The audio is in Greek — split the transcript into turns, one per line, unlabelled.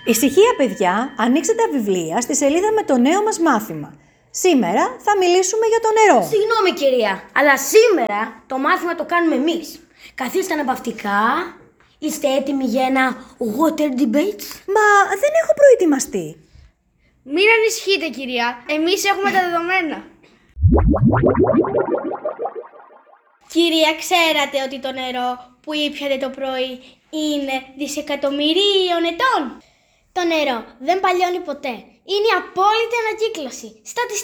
Ησυχία, παιδιά, ανοίξτε τα βιβλία στη σελίδα με το νέο μας μάθημα. Σήμερα θα μιλήσουμε για το νερό.
Συγγνώμη κυρία, αλλά σήμερα το μάθημα το κάνουμε εμείς. Καθίστε αναπαυτικά. Είστε έτοιμοι για ένα water debate?
Μα δεν έχω προετοιμαστεί.
Μην ανησυχείτε κυρία, εμείς έχουμε τα δεδομένα. Κυρία, ξέρατε ότι το νερό που ήπιατε το πρωί είναι δισεκατομμυρίων ετών? Το νερό δεν παλιώνει ποτέ. Είναι η απόλυτη ανακύκλωση.